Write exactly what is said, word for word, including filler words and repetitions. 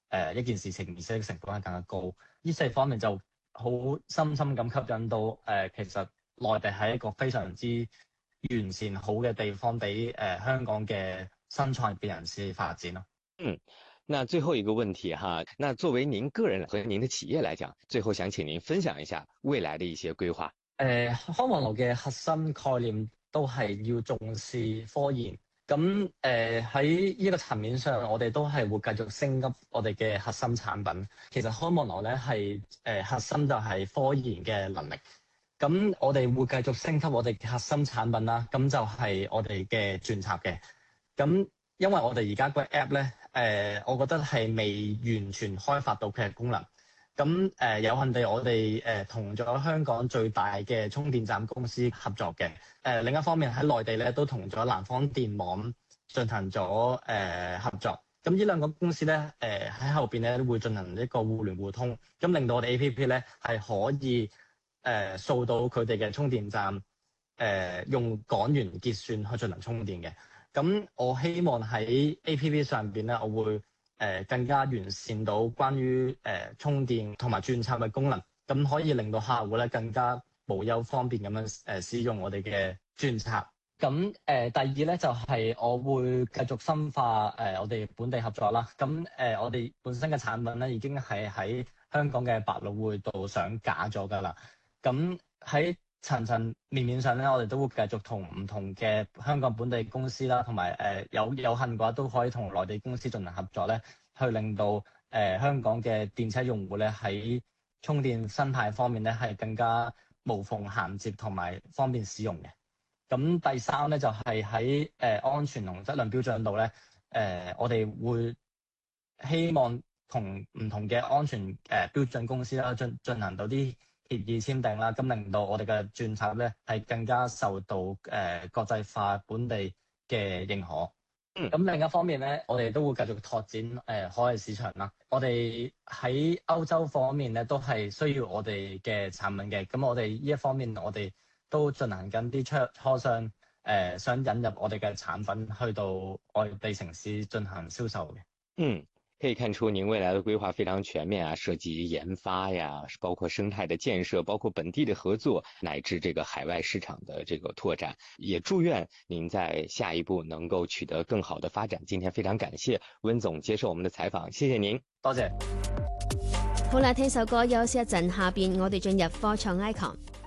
呃、一件事情，而且成本係更加高。呢四方面就好深深咁吸引到誒、呃，其實內地係一個非常之完善好嘅地方，俾誒、呃、香港嘅新創業人士發展咯。 嗯，那最後一個問題哈，那作為您個人和您的企業來講，最後想請您分享一下未來的一些規劃。誒、 呃，康望樓嘅核心概念都係要重視科研。咁誒喺呢個層面上，我哋都係會繼續升級我哋嘅核心產品。其實康望樓咧係誒核心就係科研嘅能力。咁我哋會繼續升級我哋嘅核心產品啦。咁就係我哋嘅轉插嘅。咁因為我哋而家個 app 咧，誒、呃，我覺得係未完全開發到佢嘅功能。咁誒、呃、有幸地，我哋誒同咗香港最大嘅充電站公司合作嘅。誒、呃、另一方面喺內地咧，都同咗南方電網進行咗誒、呃、合作。咁呢兩個公司咧，誒、呃、喺後邊咧都會進行一個互聯互通，咁令到我哋 A P P 咧係可以誒、呃、掃到佢哋嘅充電站，誒、呃、用港元結算去進行充電嘅。咁我希望喺 A P P 上邊咧，我會誒、呃、更加完善到關於誒、呃、充電同埋轉插嘅功能，咁可以令到客戶咧更加無憂方便咁樣誒、呃、使用我哋嘅轉插。咁誒、呃、第二咧就係、是、我會繼續深化誒、呃、我哋本地合作啦。咁誒、呃、我哋本身嘅產品咧已經係喺香港嘅百老匯度上架咗㗎啦。咁喺層層面面上咧，我哋都會繼續同唔同嘅香港本地公司啦，同埋誒有有幸嘅話，都可以同內地公司進行合作咧，去令到誒、呃、香港嘅電車用戶咧喺充電生態方面咧係更加無縫銜接同埋方便使用嘅。咁第三咧就係喺誒安全同質量標準度咧，誒、呃、我哋會希望同唔同嘅安全誒、呃、標準公司啦進進行到啲協議簽訂啦，咁令到我哋嘅轉插咧係更加受到誒、呃、國際化本地嘅認可。咁、嗯、另一方面咧，我哋都會繼續拓展誒、呃、海外市場啦。我哋喺歐洲方面咧都係需要我哋嘅產品嘅。咁我哋呢一方面，我哋都進行緊啲磋磋商，誒、呃、想引入我哋嘅產品去到外地城市進行銷售嘅。 嗯。可以看出您未來的規劃非常全面啊，涉及研發呀，包括生態的建設，包括本地的合作，乃至這個海外市場的這個拓展。也祝願您在下一步能夠取得更好的發展。今天非常感謝溫總接受我們的採訪，謝謝您。 多謝。 好啦，聽首歌休息一陣，下邊我哋進入科創 icon。